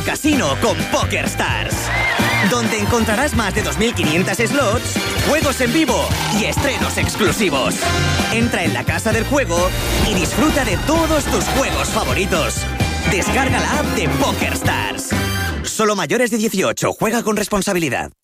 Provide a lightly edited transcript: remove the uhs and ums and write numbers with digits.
Casino con PokerStars, donde encontrarás más de 2.500 slots, juegos en vivo y estrenos exclusivos. Entra en la casa del juego y disfruta de todos tus juegos favoritos. Descarga la app de PokerStars. Solo mayores de 18. Juega con responsabilidad.